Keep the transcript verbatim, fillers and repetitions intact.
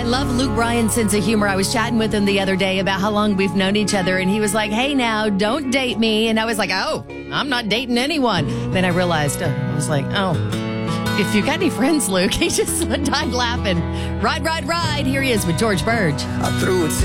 love Luke Bryan's sense of humor. I was chatting with him the other day about how long we've known each other, and he was like, hey, now, don't date me. And I was like, oh, I'm not dating anyone. Then I realized, uh, I was like, oh, if you got any friends, Luke, he just died laughing. Ride, ride, ride. Here he is with George Burge. I threw it